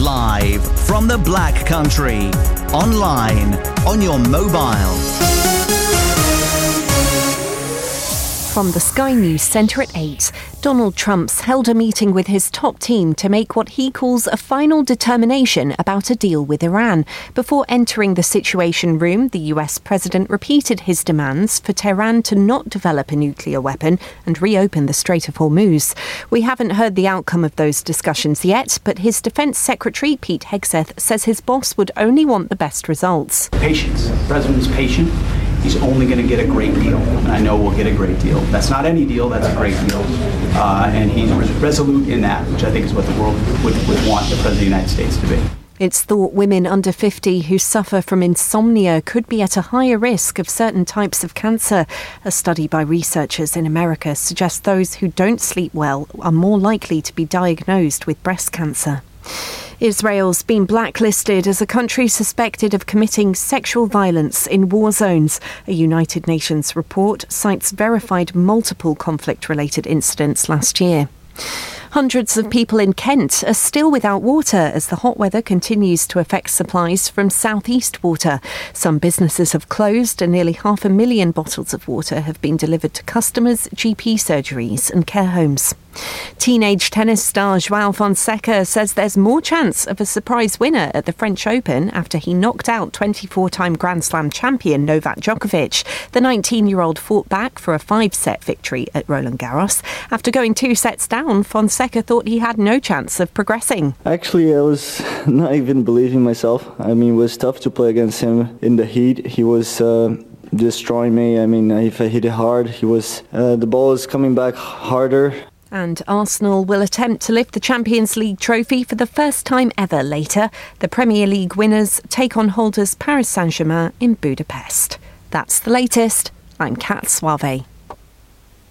Live from the Black Country. Online, on your mobile. From the Sky News Centre at 8, Donald Trump's held a meeting with his top team to make what he calls a final determination about a deal with Iran. Before entering the Situation Room, the US president repeated his demands for Tehran to not develop a nuclear weapon and reopen the Strait of Hormuz. We haven't heard the outcome of those discussions yet, but his Defence Secretary, Pete Hegseth, says his boss would only want the best results. Patience. The president's patient. He's only going to get a great deal, and I know we'll get a great deal. That's not any deal, that's a great deal. And he's resolute in that, which I think is what the world would want the President of the United States to be. It's thought women under 50 who suffer from insomnia could be at a higher risk of certain types of cancer. A study by researchers in America suggests those who don't sleep well are more likely to be diagnosed with breast cancer. Israel's been blacklisted as a country suspected of committing sexual violence in war zones. A United Nations report cites verified multiple conflict-related incidents last year. Hundreds of people in Kent are still without water as the hot weather continues to affect supplies from South East Water. Some businesses have closed and nearly 500,000 bottles of water have been delivered to customers, GP surgeries and care homes. Teenage tennis star João Fonseca says there's more chance of a surprise winner at the French Open after he knocked out 24-time Grand Slam champion Novak Djokovic. The 19-year-old fought back for a 5-set victory at Roland Garros. After going 2 sets down, Fonseca thought he had no chance of progressing. Actually, I was not even believing myself. I mean, it was tough to play against him in the heat. He was destroying me. I mean, if I hit it hard, the ball was coming back harder. And Arsenal will attempt to lift the Champions League trophy for the first time ever later. The Premier League winners take on holders Paris Saint-Germain in Budapest. That's the latest. I'm Kat Suave.